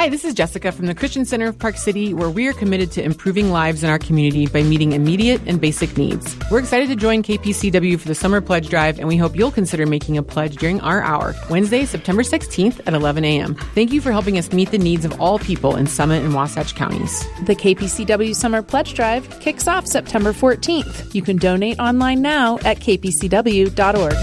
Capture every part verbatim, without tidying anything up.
Hi, this is Jessica from the Christian Center of Park City, where we are committed to improving lives in our community by meeting immediate and basic needs. We're excited to join K P C W for the Summer Pledge Drive, and we hope you'll consider making a pledge during our hour, Wednesday, September sixteenth at eleven a.m. Thank you for helping us meet the needs of all people in Summit and Wasatch counties. The K P C W Summer Pledge Drive kicks off September fourteenth. You can donate online now at k p c w dot org.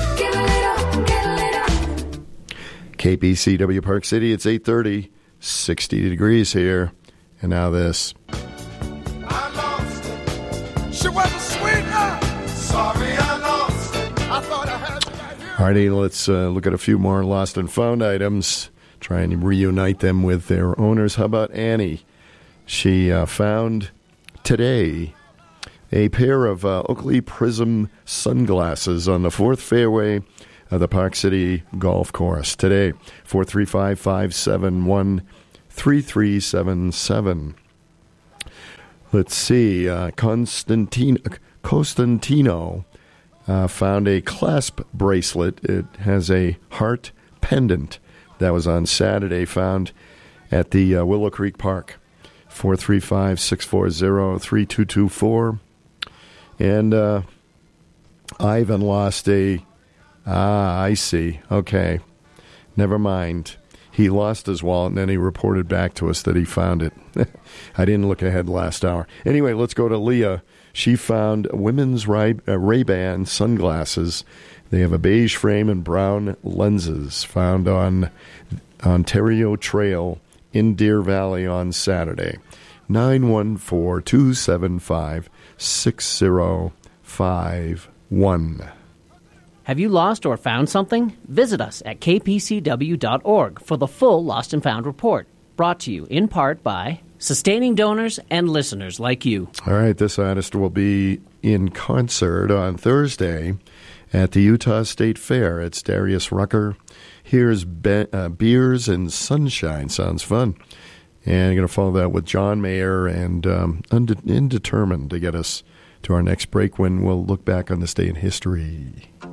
K P C W Park City, it's eight thirty, sixty degrees here. And now this. I lost. She was a sweetheart. Sorry I lost. I thought I had you right here. All righty, let's uh, look at a few more lost and found items. Try and reunite them with their owners. How about Annie? She uh, found today a pair of uh, Oakley Prism sunglasses on the fourth fairway of the Park City Golf Course today. four three five, five seven one, three three seven seven. Let's see. Uh, Constantino, Costantino uh, found a clasp bracelet. It has a heart pendant that was on Saturday, found at the uh, Willow Creek Park. four three five, six four zero, three two two four. And uh, Ivan lost a... Ah, I see. Okay. Never mind. He lost his wallet, and then he reported back to us that he found it. I didn't look ahead last hour. Anyway, let's go to Leah. She found women's Ray- uh, Ray-Ban sunglasses. They have a beige frame and brown lenses, found on Ontario Trail in Deer Valley on Saturday. nine one four, two seven five, six zero five one. Have you lost or found something? Visit us at k p c w dot org for the full Lost and Found report. Brought to you in part by sustaining donors and listeners like you. All right, this artist will be in concert on Thursday at the Utah State Fair. It's Darius Rucker. Here's Be- uh, Beers and Sunshine. Sounds fun. And I'm going to follow that with John Mayer and um, Unde- Indetermined to get us to our next break when we'll look back on this day in history.